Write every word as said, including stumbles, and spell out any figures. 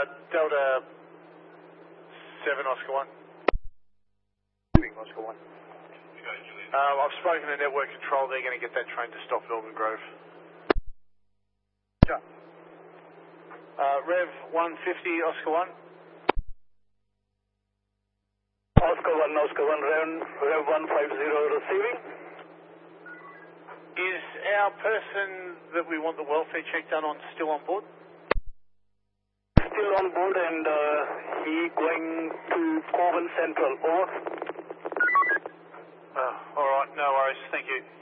Uh, Delta seven Oscar one. Oscar one. Um, I've spoken to Network Control. They're going to get that train to stop at Auburn Grove. Sure. Uh, Rev one fifty Oscar one. Oscar one, Oscar one, Rev, Rev one fifty receiving. Is our person that we want the welfare check done on still on board? Still on board and uh, he going to Coburn Central. Over. Oh, alright, no worries. Thank you.